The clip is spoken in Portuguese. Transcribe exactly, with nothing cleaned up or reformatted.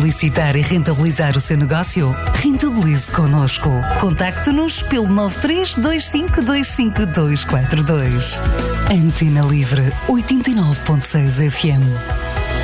publicitar e rentabilizar o seu negócio? Rentabilize connosco. Contacte-nos pelo nove três dois cinco dois cinco dois quatro dois. Antena Livre oitenta e nove ponto seis F M.